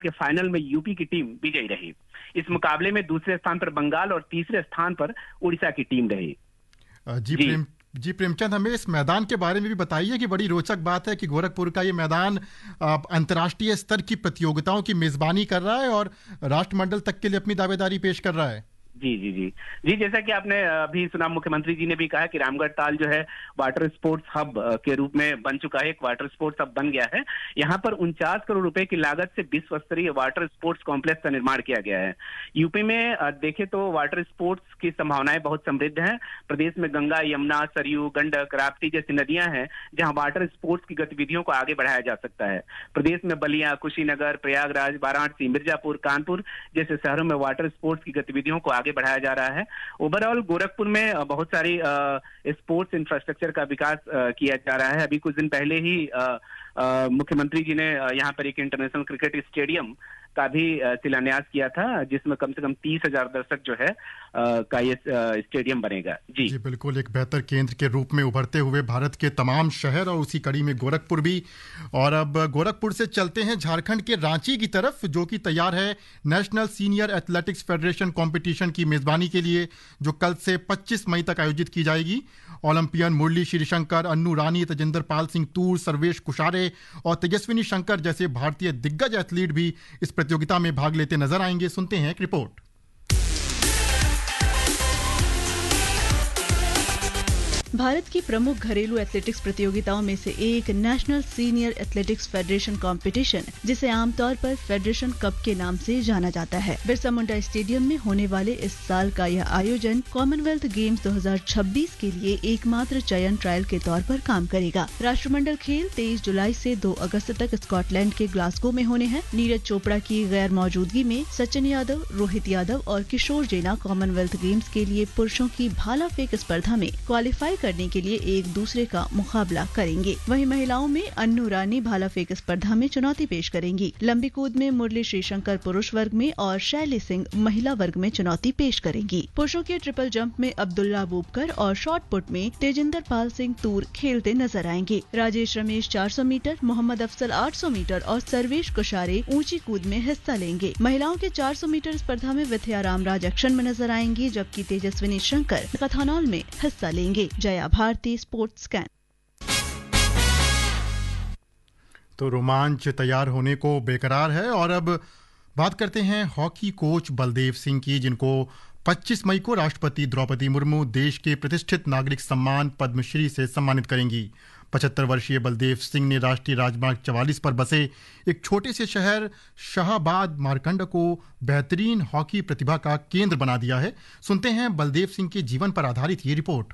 जबकि फाइनल में यूपी की टीम विजयी रही। इस मुकाबले में दूसरे स्थान पर बंगाल और तीसरे स्थान पर उड़ीसा की टीम रही। जी प्रेमचंद, हमें इस मैदान के बारे में भी बताइए कि बड़ी रोचक बात है कि गोरखपुर का ये मैदान अंतर्राष्ट्रीय स्तर की प्रतियोगिताओं की मेजबानी कर रहा है और राष्ट्रमंडल तक के लिए अपनी दावेदारी पेश कर रहा है। जी, जैसा कि आपने अभी सुना, मुख्यमंत्री जी ने भी कहा कि रामगढ़ ताल जो है वाटर स्पोर्ट्स हब के रूप में बन चुका है, एक वाटर स्पोर्ट्स हब बन गया है। यहाँ पर 49 करोड़ रुपए की लागत से विश्व स्तरीय वाटर स्पोर्ट्स कॉम्प्लेक्स का निर्माण किया गया है। यूपी में देखें तो वाटर स्पोर्ट्स की संभावनाएं बहुत समृद्ध हैं। प्रदेश में गंगा, यमुना, सरयू, गंडक, राप्ती जैसी नदियां हैं जहां वाटर स्पोर्ट्स की गतिविधियों को आगे बढ़ाया जा सकता है। प्रदेश में बलिया, कुशीनगर, प्रयागराज, वाराणसी, मिर्जापुर, कानपुर जैसे शहरों में वाटर स्पोर्ट्स की गतिविधियों को आगे बढ़ाया जा रहा है। ओवरऑल गोरखपुर में बहुत सारी स्पोर्ट्स इंफ्रास्ट्रक्चर का विकास किया जा रहा है। अभी कुछ दिन पहले ही मुख्यमंत्री जी ने यहाँ पर एक इंटरनेशनल क्रिकेट स्टेडियम का भी शिलान्यास किया था, जिसमें कम से कम 30,000 दर्शक जो है का ये स्टेडियम बनेगा। जी बिल्कुल, एक बेहतर केंद्र के रूप में उभरते हुए भारत के तमाम शहर और उसी कड़ी में गोरखपुर भी। और अब गोरखपुर से चलते हैं झारखंड के रांची की तरफ, जो कि तैयार है national senior athletics federation competition की मेजबानी के लिए, जो कल से 25 मई तक आयोजित की जाएगी। ओलंपियन मुरली श्रीशंकर, अन्नू रानी, तेजिंदर पाल सिंह तूर, सर्वेश कुशारे और तेजस्विनी शंकर जैसे भारतीय दिग्गज एथलीट भी इस प्रतियोगिता में भाग लेते नजर आएंगे। सुनते हैं एक रिपोर्ट। भारत की प्रमुख घरेलू एथलेटिक्स प्रतियोगिताओं में से एक national senior athletics federation competition, जिसे आमतौर पर फेडरेशन कप के नाम से जाना जाता है, बिरसा मुंडा स्टेडियम में होने वाले इस साल का यह आयोजन कॉमनवेल्थ गेम्स 2026 के लिए एकमात्र चयन ट्रायल के तौर पर काम करेगा। राष्ट्रमंडल खेल 23 जुलाई से 2 अगस्त तक स्कॉटलैंड के ग्लासगो में होने हैं। नीरज चोपड़ा की गैर मौजूदगी में सचिन यादव, रोहित यादव और किशोर जेना कॉमनवेल्थ गेम्स के लिए पुरुषों की भाला फेंक स्पर्धा में क्वालिफाई करने के लिए एक दूसरे का मुकाबला करेंगे। वहीं महिलाओं में अन्नू रानी भाला फेंक स्पर्धा में चुनौती पेश करेंगी। लंबी कूद में मुरली श्रीशंकर पुरुष वर्ग में और शैली सिंह महिला वर्ग में चुनौती पेश करेंगी। पुरुषों के ट्रिपल जंप में अब्दुल्ला अबूबकर और शॉट पुट में तेजिंदर पाल सिंह तूर खेलते नजर आएंगे। राजेश रमेश 400 मीटर, मोहम्मद अफसल 800 मीटर और सर्वेश कुशारे ऊंची कूद में हिस्सा लेंगे। महिलाओं के 400 मीटर स्पर्धा में विथया रामराज एक्शन में नजर आएंगी, जबकि तेजस्विनी शंकर कथानॉल में हिस्सा लेंगे। Jaya Bharti, sports scan. तो रोमांच तैयार होने को बेकरार है। और अब बात करते हैं हॉकी कोच बलदेव सिंह की, जिनको 25 मई को राष्ट्रपति द्रौपदी मुर्मू देश के प्रतिष्ठित नागरिक सम्मान पद्मश्री से सम्मानित करेंगी। 75 वर्षीय बलदेव सिंह ने राष्ट्रीय राजमार्ग 44 पर बसे एक छोटे से शहर शाहबाद मारकंड को बेहतरीन हॉकी प्रतिभा का केंद्र बना दिया है। सुनते हैं बलदेव सिंह के जीवन पर आधारित ये रिपोर्ट।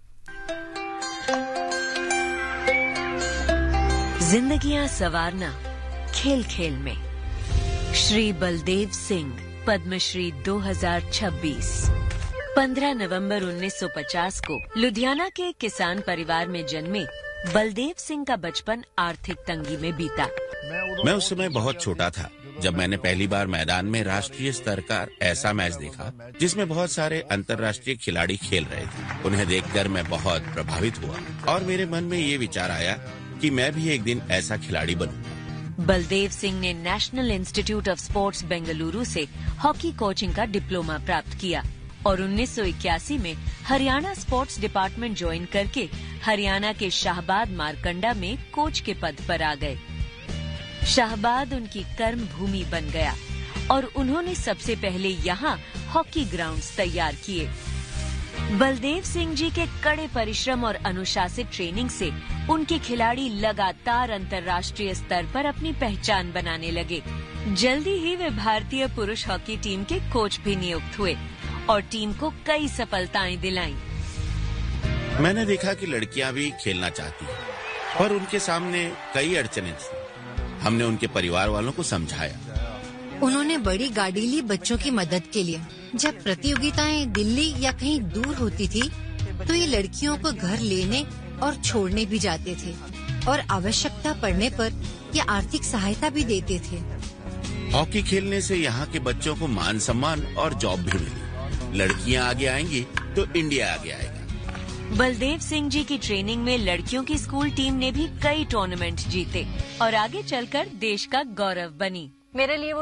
जिंदगियां संवारना खेल खेल में। श्री बलदेव सिंह, पद्मश्री 2026। 15 नवंबर 1950 को लुधियाना के एक किसान परिवार में जन्मे बलदेव सिंह का बचपन आर्थिक तंगी में बीता। मैं उस समय बहुत छोटा था जब मैंने पहली बार मैदान में राष्ट्रीय स्तर का ऐसा मैच देखा जिसमें बहुत सारे अंतर्राष्ट्रीय खिलाड़ी खेल रहे थे। उन्हें देखकर मैं बहुत प्रभावित हुआ और मेरे मन में ये विचार आया कि मैं भी एक दिन ऐसा खिलाड़ी बनूं। बलदेव सिंह ने national institute of sports Bengaluru से हॉकी कोचिंग का डिप्लोमा प्राप्त किया और 1981 में हरियाणा स्पोर्ट्स डिपार्टमेंट ज्वाइन करके हरियाणा के शाहबाद मारकंडा में कोच के पद पर आ गए। शाहबाद उनकी कर्म भूमि बन गया और उन्होंने सबसे पहले यहाँ हॉकी ग्राउंड्स तैयार किए। बलदेव सिंह जी के कड़े परिश्रम और अनुशासित ट्रेनिंग से उनके खिलाड़ी लगातार अंतर्राष्ट्रीय स्तर पर अपनी पहचान बनाने लगे। जल्दी ही वे भारतीय पुरुष हॉकी टीम के कोच भी नियुक्त हुए और टीम को कई सफलताएं दिलाईं। मैंने देखा कि लड़कियां भी खेलना चाहती हैं, पर उनके सामने कई अड़चनें थी। हमने उनके परिवार वालों को समझाया। उन्होंने बड़ी गाड़ी ली बच्चों की मदद के लिए। जब प्रतियोगिताएं दिल्ली या कहीं दूर होती थी तो ये लड़कियों को घर लेने और छोड़ने भी जाते थे और आवश्यकता पड़ने पर ये आर्थिक सहायता भी देते थे। हॉकी खेलने से यहाँ के बच्चों को मान सम्मान और जॉब भी मिली। लड़कियाँ आगे आएंगी तो इंडिया आगे आएगा। बलदेव सिंह जी की ट्रेनिंग में लड़कियों की स्कूल टीम ने भी कई टूर्नामेंट जीते और आगे चलकर देश का गौरव बनी। मेरे लिए